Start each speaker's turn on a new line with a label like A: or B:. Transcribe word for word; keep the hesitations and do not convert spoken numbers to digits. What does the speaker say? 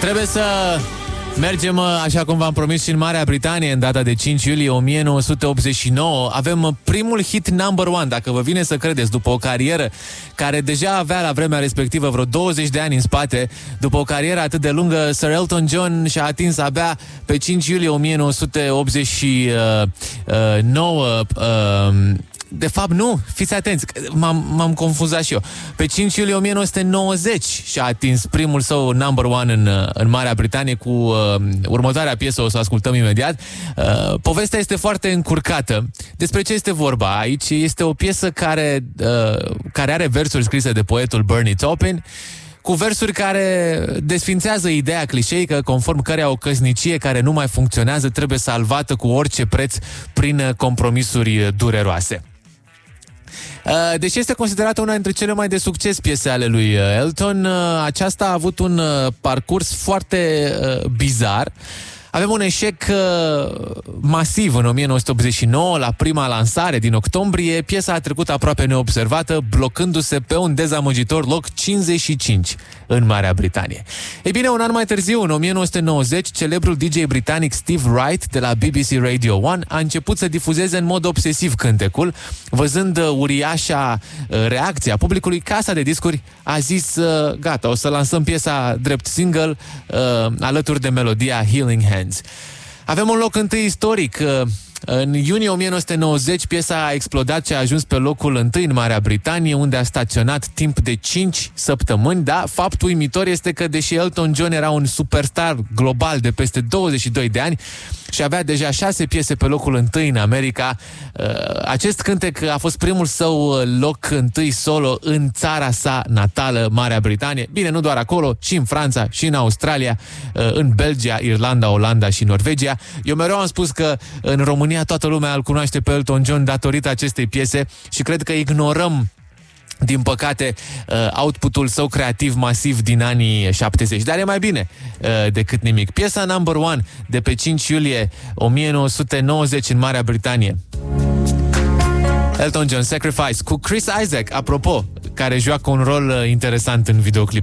A: Trebuie să mergem, așa cum v-am promis, și în Marea Britanie în data de cinci iulie o mie nouă sute optzeci și nouă. Avem primul hit number one, dacă vă vine să credeți, după o carieră care deja avea la vremea respectivă vreo douăzeci de ani în spate. După o carieră atât de lungă, Sir Elton John și-a atins abia pe cinci iulie o mie nouă sute optzeci și nouă uh, De fapt, nu, fiți atenți, m-am, m-am confuzat și eu. Pe cinci iulie o mie nouă sute nouăzeci și-a atins primul său number one în, în Marea Britanie cu uh, următoarea piesă, o să o ascultăm imediat. Uh, povestea este foarte încurcată. Despre ce este vorba aici? Este o piesă care, uh, care are versuri scrise de poetul Bernie Taupin, cu versuri care desfințează ideea clișeică conform căreia o căsnicie care nu mai funcționează trebuie salvată cu orice preț prin compromisuri dureroase. Deși este considerată una dintre cele mai de succes piese ale lui Elton, aceasta a avut un parcurs foarte bizar. Avem un eșec masiv în o mie nouă sute optzeci și nouă, la prima lansare din octombrie. Piesa a trecut aproape neobservată, blocându-se pe un dezamăgitor loc cincizeci și cinci în Marea Britanie. Ei bine, un an mai târziu, în o mie nouă sute nouăzeci, celebrul D J britanic Steve Wright de la B B C Radio unu a început să difuzeze în mod obsesiv cântecul. Văzând uriașa reacția publicului, casa de discuri a zis gata, o să lansăm piesa drept single alături de melodia Healing Hands. Avem un loc întâi istoric. În iunie o mie nouă sute nouăzeci, piesa a explodat și a ajuns pe locul întâi în Marea Britanie, unde a staționat timp de cinci săptămâni. Da, faptul uimitor este că, deși Elton John era un superstar global de peste douăzeci și doi de ani și avea deja șase piese pe locul întâi în America, acest cântec a fost primul său loc întâi solo în țara sa natală, Marea Britanie. Bine, nu doar acolo, și în Franța, și în Australia, în Belgia, Irlanda, Olanda și Norvegia. Eu mereu am spus că în România toată lumea îl cunoaște pe Elton John datorită acestei piese și cred că ignorăm, din păcate, outputul său creativ masiv din anii șaptezeci. Dar e mai bine decât nimic. Piesa number one de pe cinci iulie o mie nouă sute nouăzeci în Marea Britanie. Elton John, Sacrifice, cu Chris Isaak, apropo, care joacă un rol interesant în videoclip.